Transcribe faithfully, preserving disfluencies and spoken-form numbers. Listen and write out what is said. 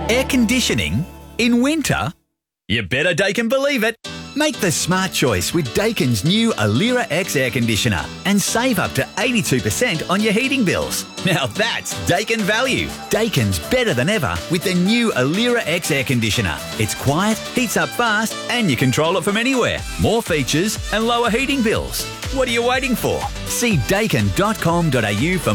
Air conditioning in winter? You better Daikin believe it. Make the smart choice with Daikin's new Alira X air conditioner and save up to eighty-two percent on your heating bills. Now that's Daikin value. Daikin's better than ever with the new Alira X air conditioner. It's quiet, heats up fast, and you control it from anywhere. More features and lower heating bills. What are you waiting for? See daikin dot com dot a u for